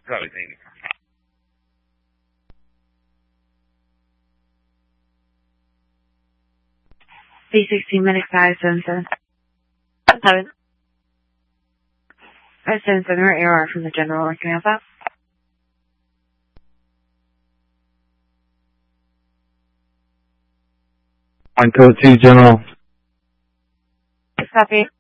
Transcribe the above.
Copy, thank you. B16 Medic 577. 577 or AR from the general. Can I have that? On code 2, General. Copy.